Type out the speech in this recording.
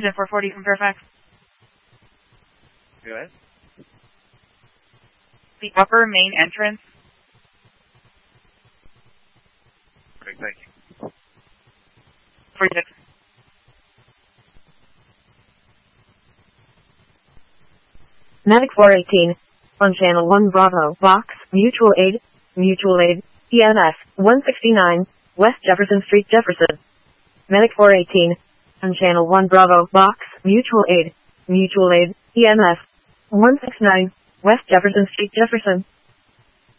engine 440 from Fairfax. Go ahead. The upper main entrance. Perfect, thank you. 46. Medic 418. On channel 1 Bravo, box, mutual aid, EMS, 169, West Jefferson Street, Jefferson. Medic 418. On channel 1 Bravo, box, mutual aid, EMS, 169, West Jefferson Street, Jefferson.